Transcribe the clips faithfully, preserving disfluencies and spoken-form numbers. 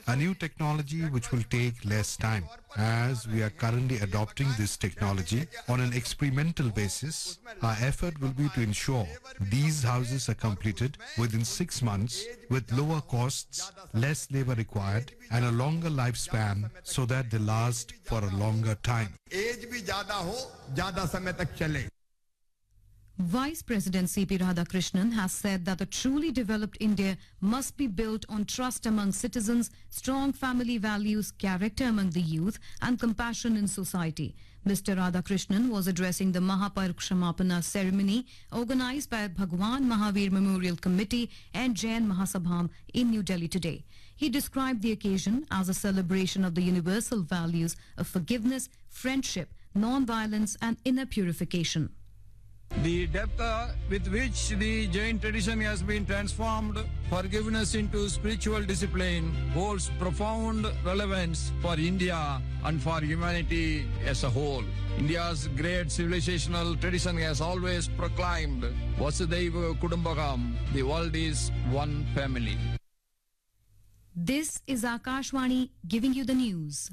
a new technology which will take less time. As we are currently adopting this technology on an experimental basis, our effort will be to ensure these houses are completed within six months with lower costs, less labor required, and a longer lifespan so that they last for a longer time. Vice President C P Radhakrishnan has said that a truly developed India must be built on trust among citizens, strong family values, character among the youth, and compassion in society. Mister Radhakrishnan was addressing the Mahaparikshramapana ceremony organized by Bhagwan Mahavir Memorial Committee and Jain Mahasabham in New Delhi today. He described the occasion as a celebration of the universal values of forgiveness, friendship, non-violence, and inner purification. The depth uh, with which the Jain tradition has been transformed forgiveness into spiritual discipline holds profound relevance for India and for humanity as a whole. India's great civilizational tradition has always proclaimed Vasudhaiva Kudumbakam, the world is one family. This is Akashvani giving you the news.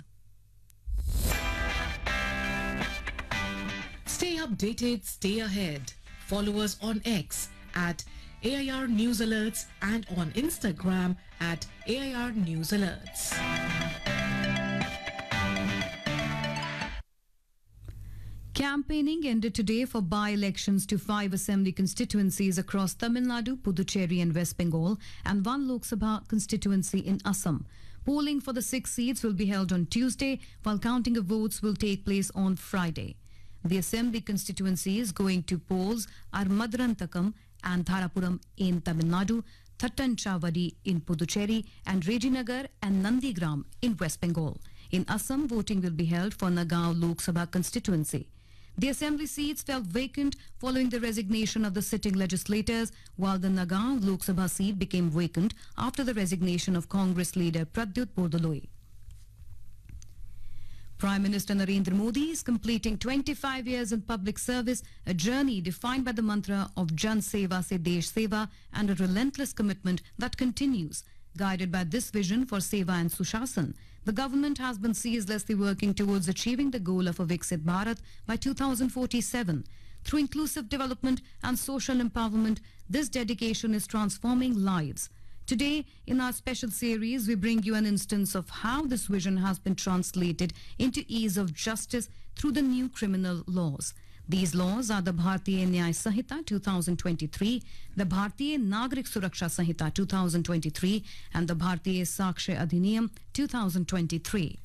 Stay updated, stay ahead. Follow us on X at A I R News Alerts and on Instagram at A I R News Alerts. Campaigning ended today for by-elections to five assembly constituencies across Tamil Nadu, Puducherry and West Bengal and one Lok Sabha constituency in Assam. Polling for the six seats will be held on Tuesday, while counting of votes will take place on Friday. The assembly constituencies going to polls are Madurantakam and Dharapuram in Tamil Nadu, Thattanchavadi in Puducherry, and Rejinagar and Nandigram in West Bengal. In Assam, voting will be held for Nagaon Lok Sabha constituency. The assembly seats fell vacant following the resignation of the sitting legislators, while the Nagaon Lok Sabha seat became vacant after the resignation of Congress leader Pradyut Bordoloi. Prime Minister Narendra Modi is completing twenty-five years in public service, a journey defined by the mantra of Jan Seva Se Desh Seva and a relentless commitment that continues. Guided by this vision for Seva and Sushasan, the government has been ceaselessly working towards achieving the goal of a Viksit Bharat by two thousand forty-seven. Through inclusive development and social empowerment, this dedication is transforming lives. Today, in our special series, we bring you an instance of how this vision has been translated into ease of justice through the new criminal laws. These laws are the Bharatiya Nyay Sanhita two thousand twenty-three, the Bharatiya Nagrik Suraksha Sanhita two thousand twenty-three, and the Bharatiya Sakshya Adhiniyam two thousand twenty-three.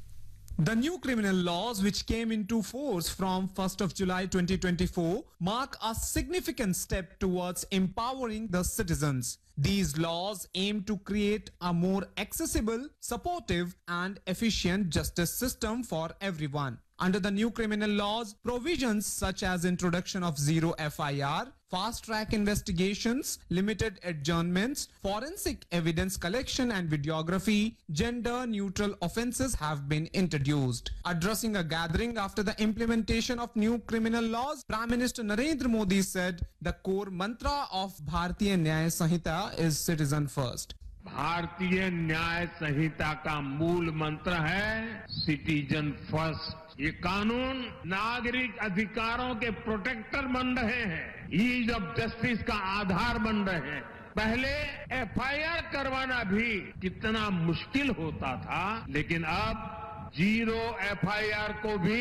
The new criminal laws, which came into force from first of July twenty twenty-four, mark a significant step towards empowering the citizens. These laws aim to create a more accessible, supportive and efficient justice system for everyone. Under the new criminal laws, provisions such as introduction of zero F I R, fast-track investigations, limited adjournments, forensic evidence collection and videography, gender-neutral offences have been introduced. Addressing a gathering after the implementation of new criminal laws, Prime Minister Narendra Modi said the core mantra of Bharatiya Nyay Sanhita is citizen first. भारतीय न्याय संहिता का मूल मंत्र है citizen first. ये कानून नागरिक अधिकारों के प्रोटेक्टर बन रहे हैं, ईज ऑफ जस्टिस का आधार बन रहे हैं। पहले एफ आई आर करवाना भी कितना मुश्किल होता था, लेकिन अब जीरो एफ आई आर को भी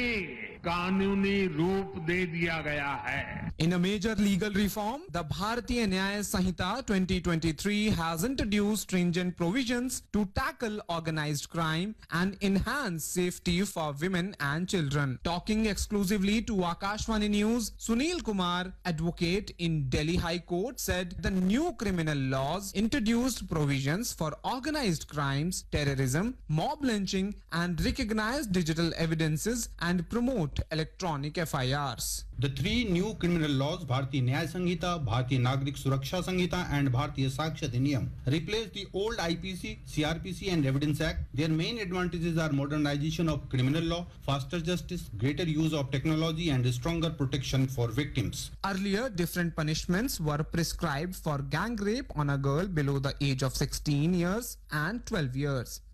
कानूनी रूप दे दिया गया है। In a major legal reform, the Bharatiya Nyay Sanhita twenty twenty-three has introduced stringent provisions to tackle organized crime and enhance safety for women and children. Talking exclusively to Akashvani News, Sunil Kumar, advocate in Delhi High Court, said the new criminal laws introduced provisions for organized crimes, terrorism, mob lynching and recognize digital evidences and promote electronic F I Rs. The three new criminal laws, Bharatiya Nyay Sanhita, Bharatiya Nagrik Suraksha Sanhita and Bharatiya Sakshya Adhiniyam, replace the old I P C, C R P C and Evidence Act. Their main advantages are modernization of criminal law, faster justice, greater use of technology and stronger protection for victims. Earlier, different punishments were prescribed for gang rape on a girl below the age of sixteen years and twelve years.